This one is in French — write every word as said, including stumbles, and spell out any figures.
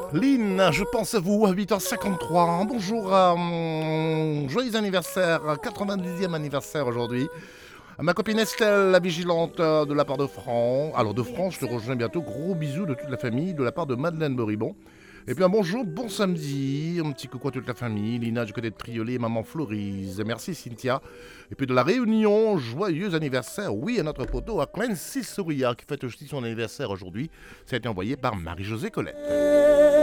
Lynn, je pense à vous à huit heures cinquante-trois. Bonjour, euh, joyeux anniversaire, quatre-vingt-dixième anniversaire aujourd'hui. À ma copine Estelle, la vigilante euh, de la part de France. Alors de France, je te rejoins bientôt. Gros bisous de toute la famille, de la part de Madeleine Boribon. Et puis un bonjour, bon samedi, un petit coucou à toute la famille, Lina du côté de Triolet, maman Florise, merci Cynthia. Et puis de la Réunion, joyeux anniversaire, oui, à notre poteau, à Clancy Souria, qui fête aussi son anniversaire aujourd'hui. Ça a été envoyé par Marie-Josée Colette.